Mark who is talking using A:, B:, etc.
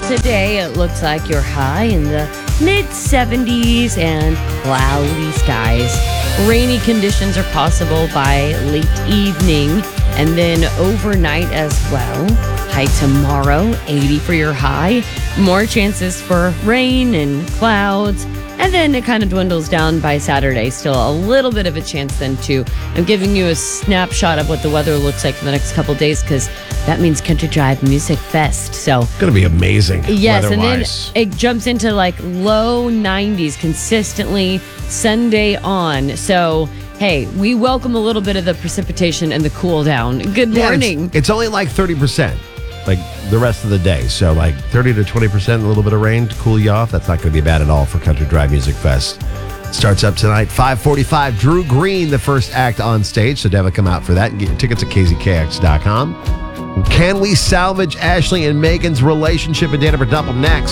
A: today it looks like you're high in the mid 70s and cloudy skies. Rainy conditions are possible by late evening and then overnight as well. High tomorrow, 80 for your high. More chances for rain and clouds. And then it kind of dwindles down by Saturday. Still a little bit of a chance then too. I'm giving you a snapshot of what the weather looks like for the next couple of days because that means Country Drive Music Fest. So
B: It's going to be amazing.
A: yes, and then
B: weather-wise.
A: it jumps into like low 90s consistently Sunday on. So hey, we welcome a little bit of the precipitation and the cool down. Good
B: Yeah,
A: morning.
B: it's only like 30%, like the rest of the day. So like 30 to 20%, a little bit of rain to cool you off. That's not going to be bad at all for Country Drive Music Fest. Starts up tonight, 5:45. Drew Green, the first act on stage. So definitely come out for that and get your tickets at kzkx.com. Can we salvage Ashley and Megan's relationship? And Dana Verdumple next.